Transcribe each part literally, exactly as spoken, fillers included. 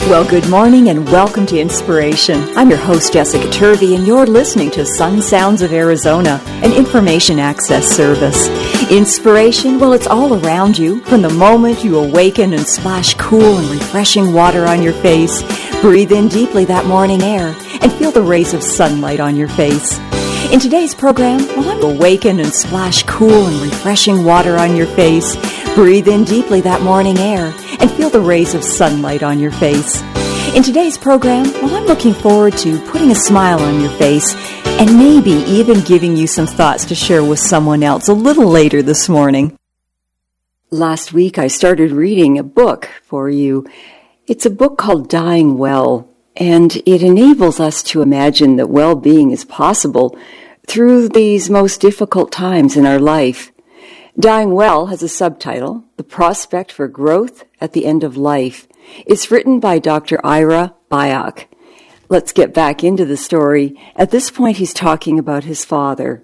Well, good morning and welcome to Inspiration. I'm your host, Jessica Turvey, and you're listening to Sun Sounds of Arizona, an information access service. Inspiration, well, it's all around you. From the moment you awaken and splash cool and refreshing water on your face, breathe in deeply that morning air and feel the rays of sunlight on your face. In today's program, well, I'm awaken and splash cool and refreshing water on your face, breathe in deeply that morning air and feel the rays of sunlight on your face. In today's program, well, I'm looking forward to putting a smile on your face and maybe even giving you some thoughts to share with someone else a little later this morning. Last week, I started reading a book for you. It's a book called Dying Well, and it enables us to imagine that well-being is possible through these most difficult times in our life. Dying Well has a subtitle, The Prospect for Growth at the End of Life. It's written by Doctor Ira Byock. Let's get back into the story. At this point, he's talking about his father.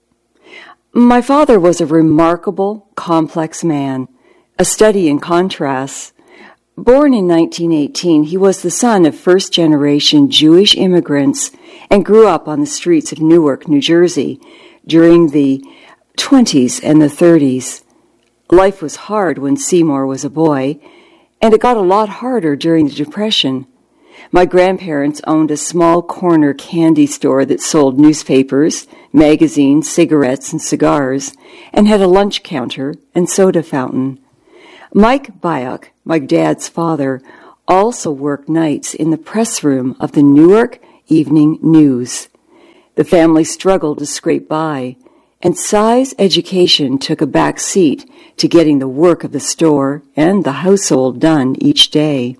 My father was a remarkable, complex man, a study in contrasts. Born in nineteen eighteen, he was the son of first-generation Jewish immigrants and grew up on the streets of Newark, New Jersey during the twenties and the thirties. Life was hard when Seymour was a boy, and it got a lot harder during the Depression. My grandparents owned a small corner candy store that sold newspapers, magazines, cigarettes, and cigars, and had a lunch counter and soda fountain. Mike Byock, my dad's father, also worked nights in the press room of the Newark Evening News. The family struggled to scrape by, and Cy's education took a back seat to getting the work of the store and the household done each day.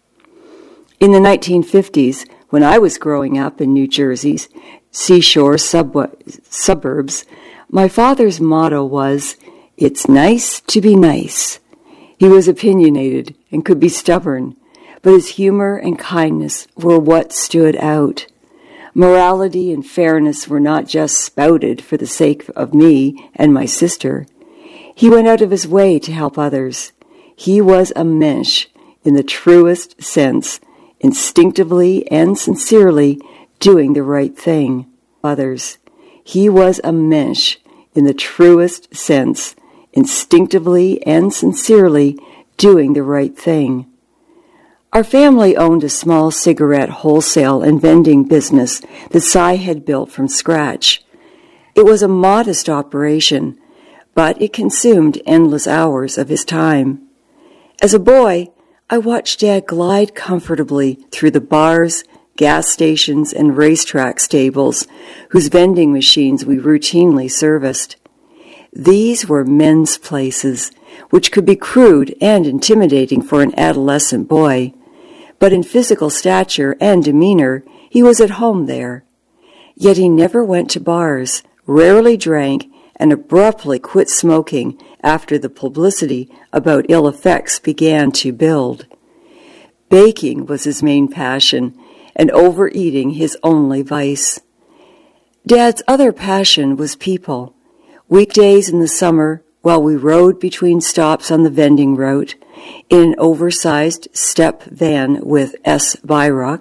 In the nineteen fifties, when I was growing up in New Jersey's seashore subwa- suburbs, my father's motto was, "It's nice to be nice." He was opinionated and could be stubborn, but his humor and kindness were what stood out. Morality and fairness were not just spouted for the sake of me and my sister. He went out of his way to help others. He was a mensch in the truest sense, instinctively and sincerely doing the right thing. Others. He was a mensch in the truest sense, instinctively and sincerely doing the right thing. Our family owned a small cigarette wholesale and vending business that Cy had built from scratch. It was a modest operation, but it consumed endless hours of his time. As a boy, I watched Dad glide comfortably through the bars, gas stations, and racetrack stables whose vending machines we routinely serviced. These were men's places, which could be crude and intimidating for an adolescent boy. But in physical stature and demeanor, he was at home there. Yet he never went to bars, rarely drank, and abruptly quit smoking after the publicity about ill effects began to build. Baking was his main passion, and overeating his only vice. Dad's other passion was people. Weekdays in the summer, while we rode between stops on the vending route, in an oversized step van with S. Byock,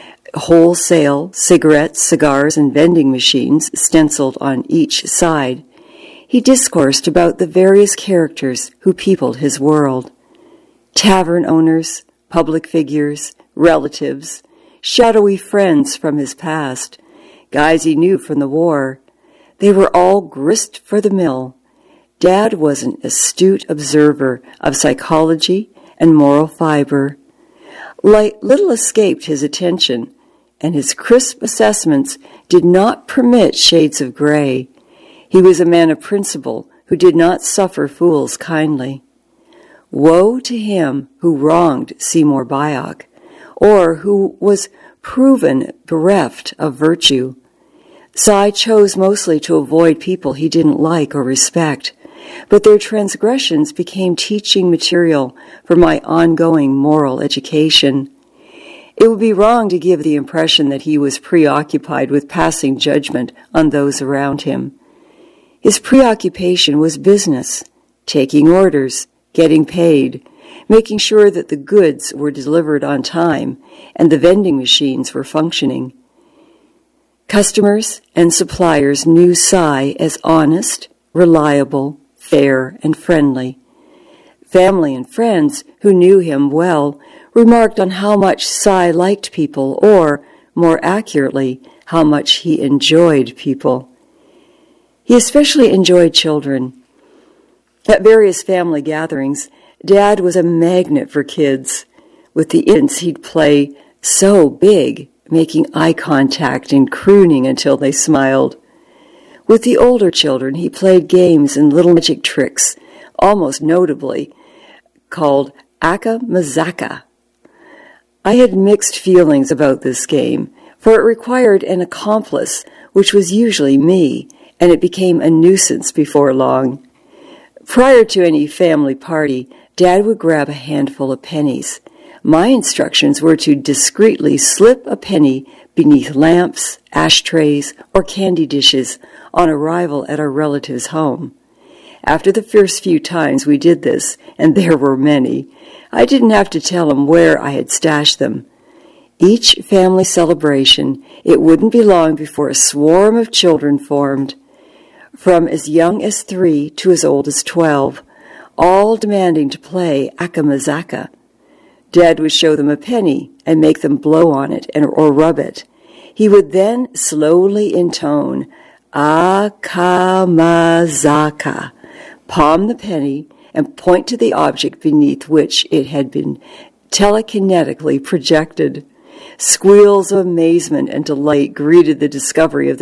wholesale cigarettes, cigars, and vending machines stenciled on each side, he discoursed about the various characters who peopled his world. Tavern owners, public figures, relatives, shadowy friends from his past, guys he knew from the war. They were all grist for the mill. Dad was an astute observer of psychology and moral fiber. Little escaped his attention, and his crisp assessments did not permit shades of gray. He was a man of principle who did not suffer fools kindly. Woe to him who wronged Seymour Byock, or who was proven bereft of virtue. Cy chose mostly to avoid people he didn't like or respect, but their transgressions became teaching material for my ongoing moral education. It would be wrong to give the impression that he was preoccupied with passing judgment on those around him. His preoccupation was business, taking orders, getting paid, making sure that the goods were delivered on time and the vending machines were functioning. Customers and suppliers knew Cy as honest, reliable, fair, and friendly. Family and friends who knew him well remarked on how much Cy liked people, or, more accurately, how much he enjoyed people. He especially enjoyed children. At various family gatherings, Dad was a magnet for kids. With the infants, he'd play so big, making eye contact and crooning until they smiled. With the older children, he played games and little magic tricks, almost notably called Akamazaka. I had mixed feelings about this game, for it required an accomplice, which was usually me, and it became a nuisance before long. Prior to any family party, Dad would grab a handful of pennies. My instructions were to discreetly slip a penny beneath lamps, ashtrays, or candy dishes on arrival at our relative's home. After the first few times we did this, and there were many, I didn't have to tell him where I had stashed them. Each family celebration, it wouldn't be long before a swarm of children formed, from as young as three to as old as twelve, all demanding to play Akamazaka. Dad would show them a penny and make them blow on it and, or rub it. He would then slowly intone Akamazaka, palm the penny, and point to the object beneath which it had been telekinetically projected. Squeals of amazement and delight greeted the discovery of the